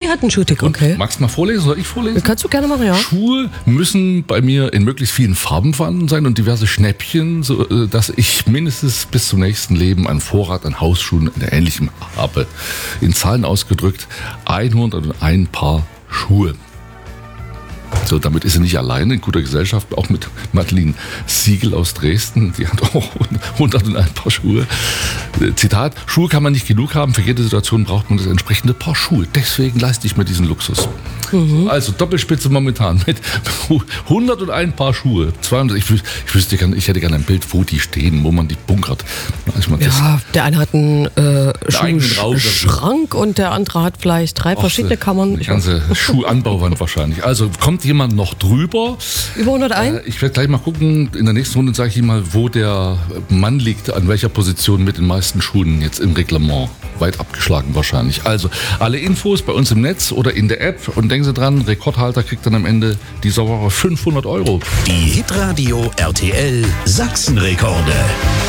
hat einen Schuhtick, okay. Magst du mal vorlesen? Soll ich vorlesen? Kannst du gerne machen, ja. Schuhe müssen bei mir in möglichst vielen Farben vorhanden sein und diverse Schnäppchen, so dass ich mindestens bis zum nächsten Leben einen Vorrat an Hausschuhen und Ähnlichem habe. In Zahlen ausgedrückt 101 Paar Schuhe. So, damit ist sie nicht alleine, in guter Gesellschaft, auch mit Madeleine Siegel aus Dresden, die hat auch 101 Paar Schuhe. Zitat, Schuhe kann man nicht genug haben, für jede Situation braucht man das entsprechende Paar Schuhe. Deswegen leiste ich mir diesen Luxus. Also Doppelspitze momentan mit 101 Paar Schuhe. 200, ich hätte gerne ein Bild, wo die stehen, wo man die bunkert. Ja, der eine hat einen Raum, Schrank und der andere hat vielleicht 3 verschiedene Kammern. Die ganze Schuhanbauwand wahrscheinlich. Also kommt jemand noch drüber? Über 101? Ich werde gleich mal gucken. In der nächsten Runde sage ich Ihnen mal, wo der Mann liegt, an welcher Position mit den meisten Schuhen jetzt im Reglement. Weit abgeschlagen wahrscheinlich. Also alle Infos bei uns im Netz oder in der App. Und denken Sie dran, Rekordhalter kriegt dann am Ende dieser Woche 500 €. Die Hitradio RTL Sachsenrekorde.